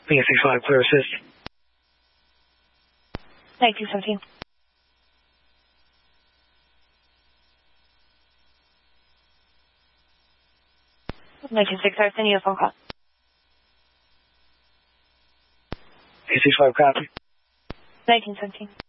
BS65, clear assist. 1917. 19-6, sorry, sending you a phone call. BS65, copy. 1917.